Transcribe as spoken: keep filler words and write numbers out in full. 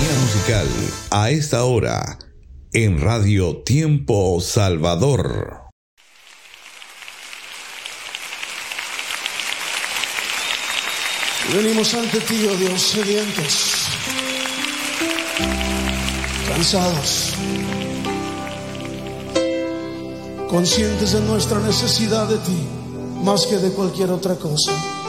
sintonía musical a esta hora en Radio Tiempo Salvador. Venimos ante ti, oh Dios, sedientos, cansados, conscientes de nuestra necesidad de ti, más que de cualquier otra cosa.